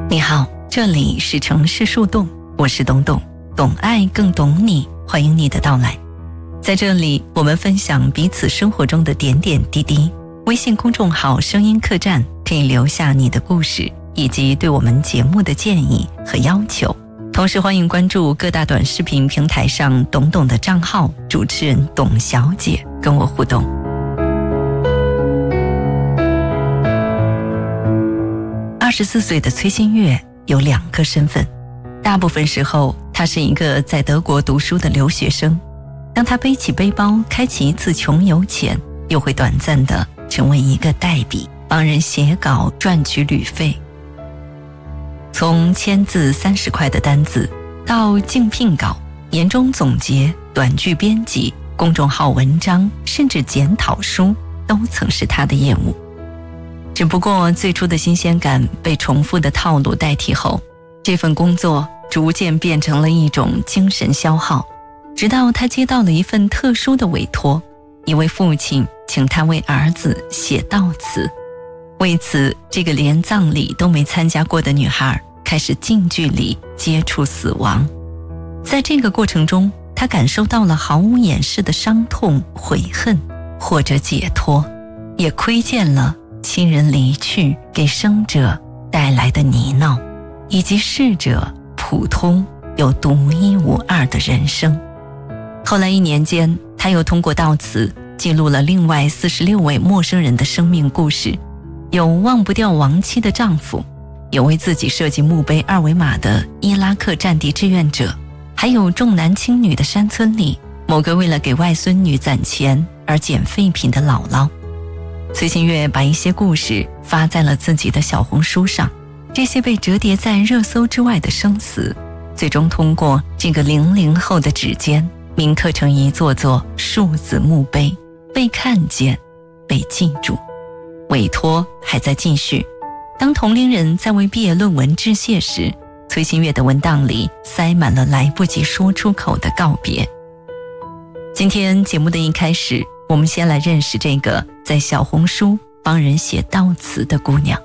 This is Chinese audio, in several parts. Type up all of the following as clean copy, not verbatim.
你好，这里是城市树洞，我是董董，懂爱更懂你，欢迎你的到来。在这里，我们分享彼此生活中的点点滴滴。微信公众号声音客栈可以留下你的故事以及对我们节目的建议和要求，同时欢迎关注各大短视频平台上董董的账号，主持人董小姐跟我互动。24岁的崔新月有2个身份，大部分时候她是一个在德国读书的留学生，当她背起背包开启一次穷游前，又会短暂地成为一个代笔，帮人写稿赚取旅费。从签字30块的单子到竞聘稿、年终总结、短剧编辑、公众号文章，甚至检讨书，都曾是她的业务。只不过最初的新鲜感被重复的套路代替后，这份工作逐渐变成了一种精神消耗，直到他接到了一份特殊的委托，一位父亲请他为儿子写悼词。为此，这个连葬礼都没参加过的女孩开始近距离接触死亡。在这个过程中，她感受到了毫无掩饰的伤痛、悔恨或者解脱，也窥见了亲人离去给生者带来的泥淖，以及逝者普通又独一无二的人生。后来1年间，他又通过悼词记录了另外46位陌生人的生命故事，有忘不掉亡妻的丈夫，有为自己设计墓碑2维码的伊拉克战地志愿者，还有重男轻女的山村里某个为了给外孙女攒钱而捡废品的姥姥。崔新月把一些故事发在了自己的小红书上，这些被折叠在热搜之外的生死，最终通过这个00后的指尖铭刻成一座座数字墓碑，被看见，被记住。委托还在继续，当同龄人在为毕业论文致谢时，崔新月的文档里塞满了来不及说出口的告别。今天节目的一开始，我们先来认识这个在小红书帮人写悼词的姑娘。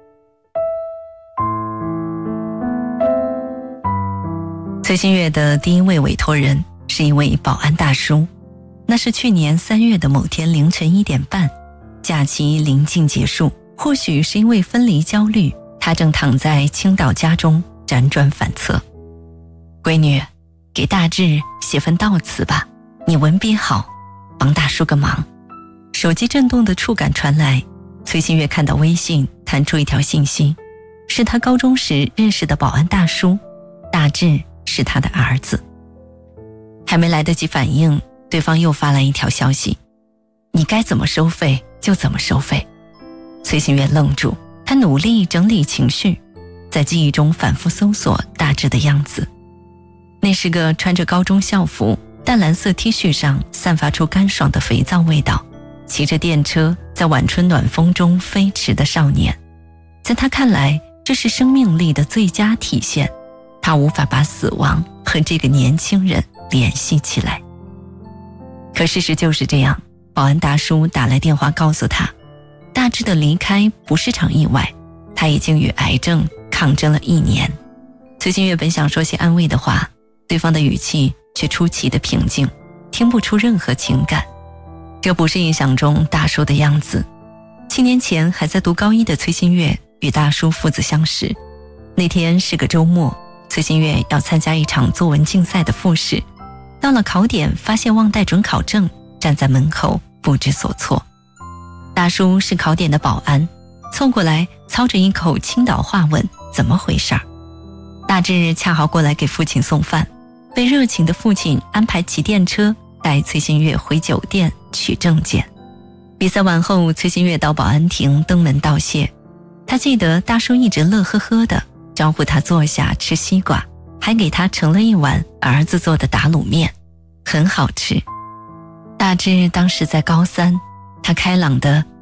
崔新月的第一位委托人是一位保安大叔，那是去年3月的某天凌晨1点半，假期临近结束，或许是因为分离焦虑，他正躺在青岛家中辗转反侧。闺女，给大志写份悼词吧，你文笔好，帮大叔个忙。手机震动的触感传来，崔新月看到微信弹出一条信息，是他高中时认识的保安大叔，大志是他的儿子。还没来得及反应，对方又发来一条消息，你该怎么收费就怎么收费。崔新月愣住，他努力整理情绪，在记忆中反复搜索大志的样子。那是个穿着高中校服，淡蓝色 T 恤上散发出干爽的肥皂味道，骑着电车在晚春暖风中飞驰的少年。在他看来，这是生命力的最佳体现，他无法把死亡和这个年轻人联系起来。可事实就是这样，保安大叔打来电话告诉他，大志的离开不是场意外，他已经与癌症抗争了1年。崔新月本想说些安慰的话，对方的语气却出奇的平静，听不出任何情感。这不是印象中大叔的样子。7年前还在读高1的崔新月与大叔父子相识，那天是个周末，崔新月要参加一场作文竞赛的复试，到了考点发现忘带准考证，站在门口不知所措。大叔是考点的保安，凑过来操着一口青岛话问怎么回事。大志恰好过来给父亲送饭，被热情的父亲安排骑电车带崔新月回酒店取证件。比赛完后，崔新月到保安亭登门道谢。他记得大叔一直乐呵呵的招呼他坐下吃西瓜，还给他盛了一碗儿子做的打卤面，很好吃。大志当时在高3，他开朗的